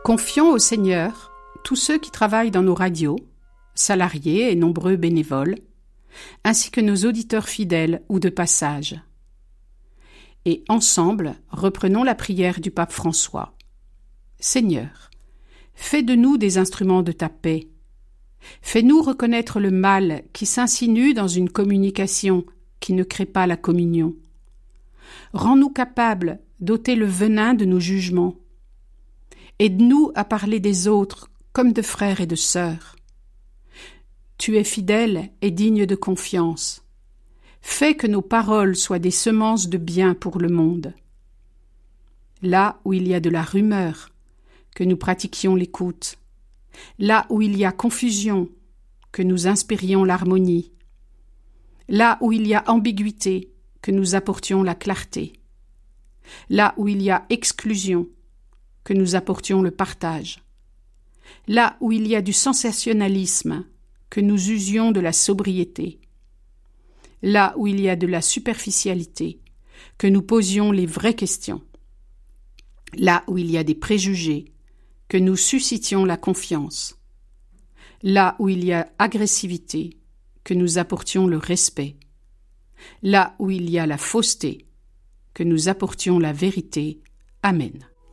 Confions au Seigneur tous ceux qui travaillent dans nos radios, salariés et nombreux bénévoles, ainsi que nos auditeurs fidèles ou de passage. Et ensemble, reprenons la prière du pape François. Seigneur, fais de nous des instruments de ta paix. Fais-nous reconnaître le mal qui s'insinue dans une communication qui ne crée pas la communion. Rends-nous capables d'ôter le venin de nos jugements. Aide-nous à parler des autres comme de frères et de sœurs. Tu es fidèle et digne de confiance. Fais que nos paroles soient des semences de bien pour le monde. Là où il y a de la rumeur, que nous pratiquions l'écoute. Là où il y a confusion, que nous inspirions l'harmonie. Là où il y a ambiguïté, que nous apportions la clarté. Là où il y a exclusion, que nous apportions le partage. Là où il y a du sensationnalisme, que nous usions de la sobriété. Là où il y a de la superficialité, que nous posions les vraies questions. Là où il y a des préjugés, que nous suscitions la confiance. Là où il y a agressivité, que nous apportions le respect. Là où il y a la fausseté, que nous apportions la vérité. Amen.